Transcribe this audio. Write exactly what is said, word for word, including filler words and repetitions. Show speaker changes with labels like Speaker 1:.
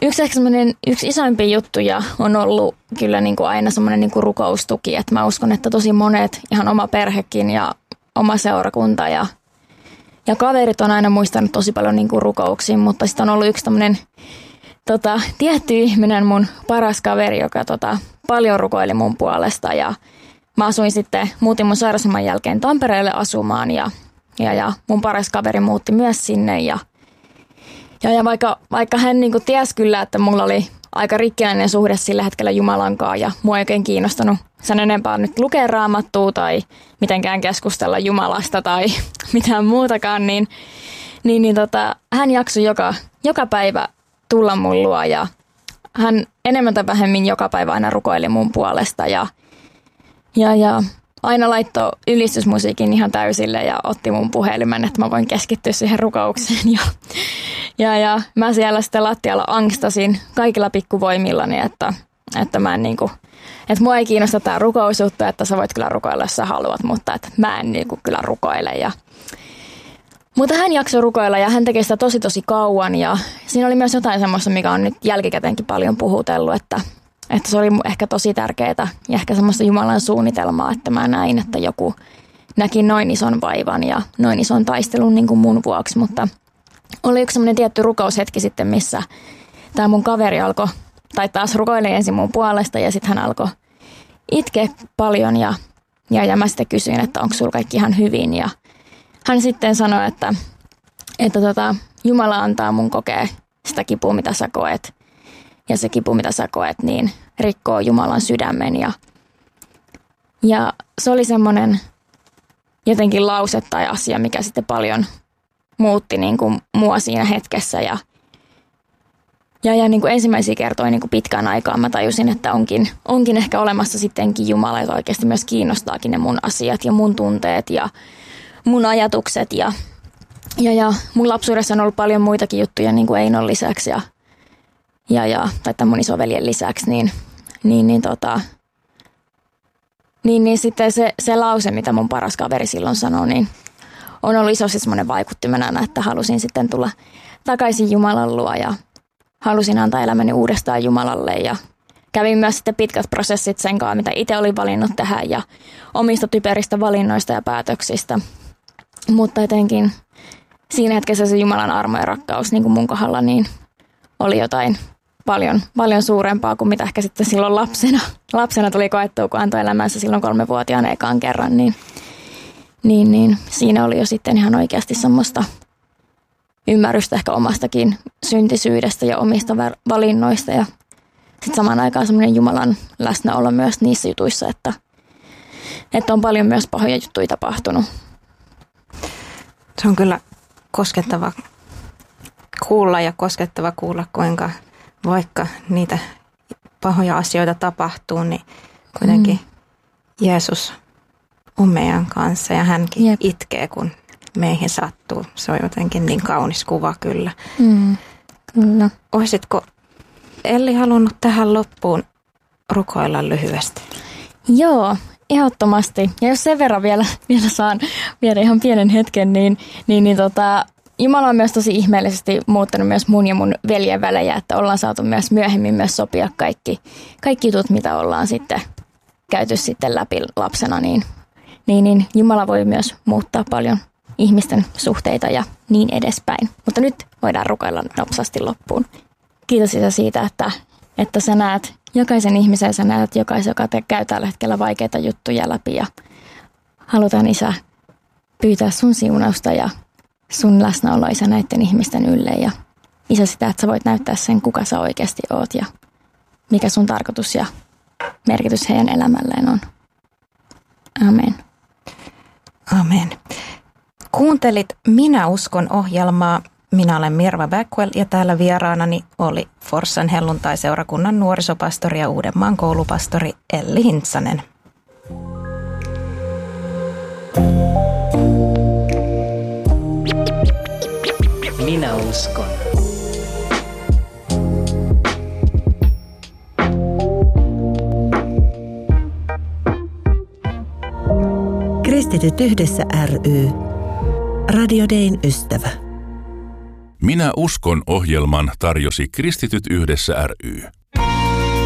Speaker 1: yksi, ehkä yksi isoimpia juttuja on ollut kyllä niin kuin aina semmoinen niin kuin rukoustuki. Että mä uskon, että tosi monet, ihan oma perhekin ja oma seurakunta ja, ja kaverit on aina muistanut tosi paljon niin kuin rukouksia, mutta sitten on ollut yksi tämmöinen tota, tietty ihminen, mun paras kaveri, joka tota, paljon rukoili mun puolesta ja mä asuin sitten, muutin mun sairausaman jälkeen Tampereelle asumaan ja, ja, ja mun paras kaveri muutti myös sinne ja Ja, ja vaikka, vaikka hän niin kuin tiesi kyllä, että mulla oli aika rikkinäinen suhde sillä hetkellä Jumalankaan ja mua ei oikein kiinnostanut sen enempää nyt lukea Raamattua tai mitenkään keskustella Jumalasta tai mitään muutakaan, niin, niin, niin tota, hän jaksoi joka, joka päivä tulla mun luo ja hän enemmän tai vähemmin joka päivä aina rukoili mun puolesta ja, ja, ja aina laittoi ylistysmusiikin ihan täysille ja otti mun puhelimen, että mä voin keskittyä siihen rukoukseen. Ja, ja, ja mä siellä sitten lattialla angstasin kaikilla pikkuvoimillani, että, että, mä en niinku, että mua ei kiinnosta tää rukousjuttu, että sä voit kyllä rukoilla, jos sä haluat, mutta että mä en niinku kyllä rukoile. Ja, mutta hän jaksoi rukoilla ja hän teki sitä tosi tosi kauan ja siinä oli myös jotain semmoista, mikä on nyt jälkikäteenkin paljon puhutellut, että Että se oli ehkä tosi tärkeää ja ehkä semmoista Jumalan suunnitelmaa, että mä näin, että joku näki noin ison vaivan ja noin ison taistelun niin kuin mun vuoksi. Mutta oli yksi semmoinen tietty rukoushetki sitten, missä tämä mun kaveri alkoi, tai taas rukoili ensin mun puolesta ja sitten hän alkoi itkeä paljon ja, ja, ja mä sitten kysyin, että onko sulla kaikki ihan hyvin. Ja hän sitten sanoi, että, että tota, Jumala antaa mun kokea sitä kipua, mitä sä koet. Ja se kipu, mitä sä koet, niin rikkoo Jumalan sydämen. Ja, ja se oli semmoinen jotenkin lause tai asia, mikä sitten paljon muutti niin kuin mua siinä hetkessä. Ja, ja, ja niin kuin ensimmäisiä kertoja niin kuin pitkään aikaan mä tajusin, että onkin, onkin ehkä olemassa sittenkin Jumala, joka oikeasti myös kiinnostaakin ne mun asiat ja mun tunteet ja mun ajatukset. Ja, ja, ja mun lapsuudessa on ollut paljon muitakin juttuja niin kuin Einon lisäksi ja Ja, ja, tai tämän mun isoveljen lisäksi, niin, niin, niin, tota, niin, niin sitten se, se lause, mitä mun paras kaveri silloin sanoi, niin on ollut isosti semmoinen vaikuttimena, että halusin sitten tulla takaisin Jumalan luo ja halusin antaa elämäni uudestaan Jumalalle ja kävin myös sitten pitkät prosessit sen kanssa, mitä itse olin valinnut tähän ja omista typeristä valinnoista ja päätöksistä, mutta etenkin siinä hetkessä se Jumalan armo ja rakkaus niin kuin mun kohdalla, niin oli jotain paljon, paljon suurempaa kuin mitä ehkä sitten silloin lapsena, lapsena tuli koettua, kun antoi elämänsä silloin kolmevuotiaana ekaan kerran, niin, niin, niin siinä oli jo sitten ihan oikeasti semmoista ymmärrystä ehkä omastakin syntisyydestä ja omista valinnoista ja sitten samaan aikaan semmoinen Jumalan läsnäolo myös niissä jutuissa, että, että on paljon myös pahoja juttuja tapahtunut.
Speaker 2: Se on kyllä koskettava kuulla ja koskettava kuulla, kuinka vaikka niitä pahoja asioita tapahtuu, niin kuitenkin mm. Jeesus on meidän kanssa ja hänkin Jep. itkee, kun meihin sattuu. Se on jotenkin niin kaunis kuva kyllä.
Speaker 1: Mm. Kyllä.
Speaker 2: Olisitko Elli halunnut tähän loppuun rukoilla lyhyesti?
Speaker 1: Joo, ehdottomasti. Ja jos sen verran vielä, vielä saan viedä ihan pienen hetken, niin, niin, niin tota, Jumala on myös tosi ihmeellisesti muuttanut myös mun ja mun veljen välejä, että ollaan saatu myös myöhemmin myös sopia kaikki, kaikki jutut, mitä ollaan sitten käyty sitten läpi lapsena, niin, niin, niin Jumala voi myös muuttaa paljon ihmisten suhteita ja niin edespäin. Mutta nyt voidaan rukoilla nopsasti loppuun. Kiitos Isä siitä, että, että sä näet jokaisen ihmisen, sä näet jokaisen, joka te käy tällä hetkellä vaikeita juttuja läpi ja halutaan Isä pyytää sun siunausta ja sun läsnäolo Isä näiden ihmisten ylle ja Isä sitä, että sä voit näyttää sen, kuka sä oikeasti oot ja mikä sun tarkoitus ja merkitys heidän elämälleen on. Amen.
Speaker 2: Amen. Kuuntelit Minä uskon -ohjelmaa. Minä olen Mirva Backwell ja täällä vieraanani oli Forssan helluntai-seurakunnan nuorisopastori ja Uudenmaan koulupastori Elli Hintsanen.
Speaker 3: Minä uskon.
Speaker 4: Kristityt yhdessä ry. Radio Dayn ystävä. Minä uskon ohjelman tarjosi Kristityt yhdessä ry.